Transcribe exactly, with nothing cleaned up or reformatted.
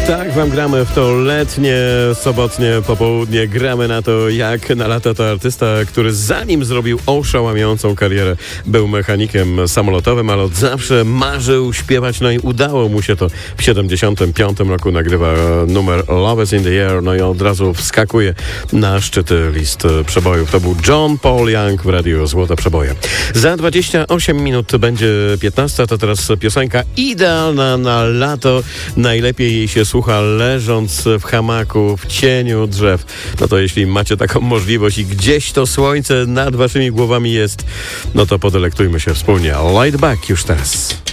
Tak wam gramy w to letnie, sobotnie popołudnie. Gramy na to, jak na lata to artysta, który zanim zrobił oszałamiającą karierę, był mechanikiem samolotowym, ale od zawsze marzył śpiewać, no i udało mu się to. W siedemdziesiątym piątym roku nagrywa numer Love is in the Air, no i od razu wskakuje na szczyty list przebojów. To był John Paul Young w Radiu Złote Przeboje. Za dwadzieścia osiem minut będzie piętnasta, to teraz piosenka idealna na lato. Najlepiej jej się słucha leżąc w hamaku, w cieniu drzew. No to jeśli macie taką możliwość i gdzieś to słońce nad waszymi głowami jest, no to podelektujmy się wspólnie. Light Back już teraz.